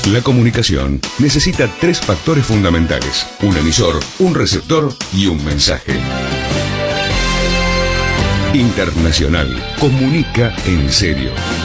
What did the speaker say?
La comunicación necesita 3 factores fundamentales: un emisor, un receptor y un mensaje. Internacional comunica en serio.